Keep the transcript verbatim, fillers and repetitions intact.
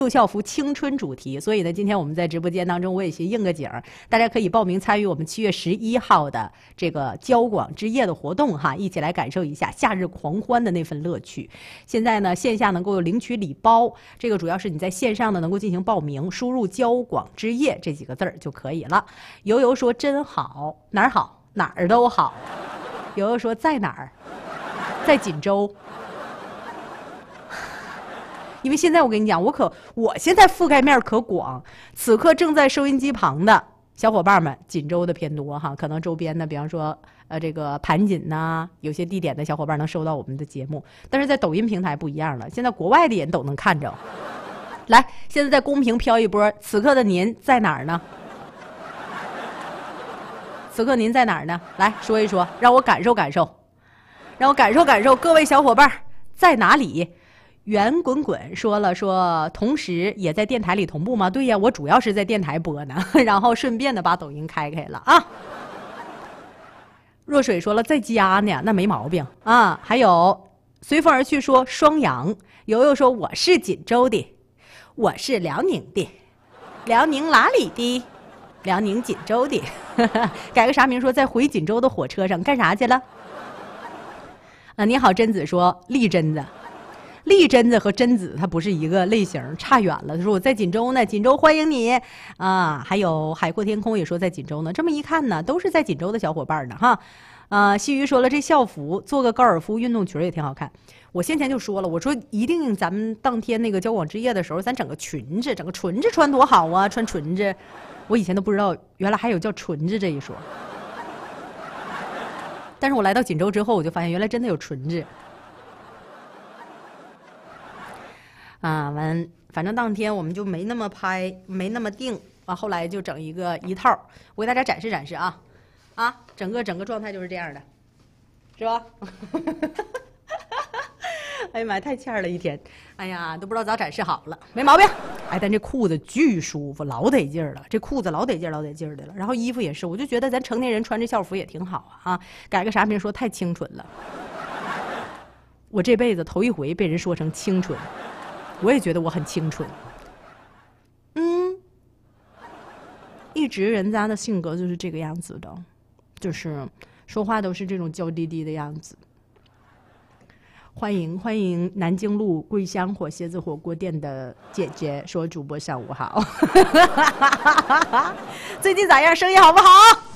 旧校服青春主题，所以呢，今天我们在直播间当中，我也先应个景，大家可以报名参与我们七月十一号的这个交广之夜的活动哈，一起来感受一下夏日狂欢的那份乐趣。现在呢，线下能够领取礼包，这个主要是你在线上呢能够进行报名，输入“交广之夜”这几个字儿就可以了。悠悠说真好，哪儿好？哪儿都好。悠悠说在哪儿？在锦州。因为现在我跟你讲，我可我现在覆盖面可广，此刻正在收音机旁的小伙伴们，锦州的偏多哈，可能周边的，比方说呃这个盘锦呐，有些地点的小伙伴能收到我们的节目，但是在抖音平台不一样了，现在国外的人都能看着。来，现在在公屏飘一波，此刻的您在哪儿呢？此刻您在哪儿呢？来说一说，让我感受感受，让我感受感受，各位小伙伴在哪里？圆滚滚说了说，同时也在电台里同步吗？对呀，我主要是在电台播呢，然后顺便的把抖音开开了啊。若水说了在家呢，那没毛病啊。还有随风而去说双阳，悠悠说我是锦州的，我是辽宁的，辽宁哪里的？辽宁锦州的。改个啥名说在回锦州的火车上干啥去了？啊，你好贞子说丽贞子。丽贞子和贞子它不是一个类型，差远了。他说我在锦州呢，锦州欢迎你啊！还有海阔天空也说在锦州呢。这么一看呢，都是在锦州的小伙伴呢哈。啊，西鱼说了，这校服做个高尔夫运动裙也挺好看。我先前就说了，我说一定咱们当天那个交广之夜的时候，咱整个裙子，整个裙子穿多好啊！穿裙子，我以前都不知道原来还有叫裙子这一说。但是我来到锦州之后，我就发现原来真的有裙子。啊，完，反正当天我们就没那么拍，没那么定，完后来就整一个一套，我给大家展示展示啊，啊，整个整个状态就是这样的，是吧？哎呀妈呀，太欠了一天，哎呀，都不知道咋展示好了，没毛病。哎，但这裤子巨舒服，老得劲儿了，这裤子老得劲儿老得劲儿的了。然后衣服也是，我就觉得咱成年人穿这校服也挺好啊，啊，改个啥名说太清纯了。我这辈子头一回被人说成清纯。我也觉得我很清纯，嗯，一直人家的性格就是这个样子的，就是说话都是这种娇滴滴的样子。欢迎欢迎南京路桂香火蝎子火锅店的姐姐说主播上午好，最近咋样？生意好不好？